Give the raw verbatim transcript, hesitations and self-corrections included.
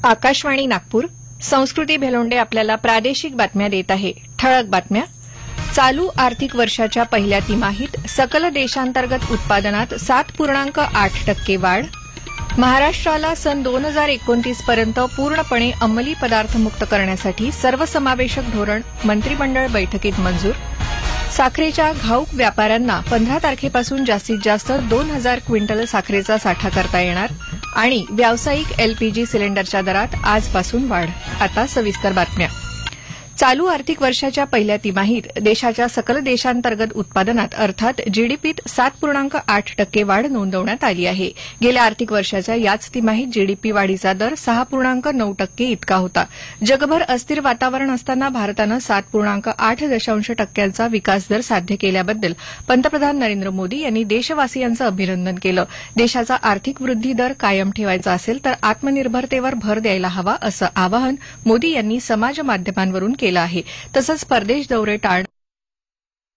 आकाशवाणी नागपूर. संस्कृती भेलोंडे आपल्याला प्रादेशिक बातम्या देत आहे. ठळक बातम्या. चालू आर्थिक वर्षाच्या पहिल्या तिमाहीत सकल देशांतर्गत उत्पादनात सात पूर्णांक आठ टक्के वाढ. महाराष्ट्राला सन दोन हजार एकोणतीस पर्यंत पूर्णपणे अंमली पदार्थ मुक्त करण्यासाठी सर्वसमावेशक धोरण मंत्रिमंडळ बैठकीत मंजूर. साखरेच्या घाऊक व्यापाऱ्यांना पंधरा तारखेपासून जास्तीत जास्त दोन हजार क्विंटल साखरेचा साठा करता येणार. आणि व्यावसायिक एलपीजी सिलेंडरच्या दरात आजपासून वाढ. आता सविस्तर बातम्या. चालू आर्थिक वर्षाच्या पहिल्या तिमाहीत देशाच्या सकल देशांतर्गत उत्पादनात अर्थात जीडीपीत सात पूर्णांक आठ टक्के वाढ नोंदवण्यात आली आहे. गेल्या आर्थिक वर्षाच्या याच तिमाहीत जीडीपी वाढीचा दर सहा पूर्णांक नऊ टक्के इतका होता. जगभर अस्थिर वातावरण असताना भारतानं सात पूर्णांक आठ दशांश टक्क्यांचा विकास दर साध्य केल्याबद्दल पंतप्रधान नरेंद्र मोदी यांनी देशवासियांचं अभिनंदन केलं. देशाचा आर्थिक वृद्धी दर कायम ठेवायचा असेल तर आत्मनिर्भरतेवर भर द्यायला हवा असं आवाहन मोदी यांनी समाज माध्यमांवरून केलं आहे. तसंच परदेश दौरे टाळणं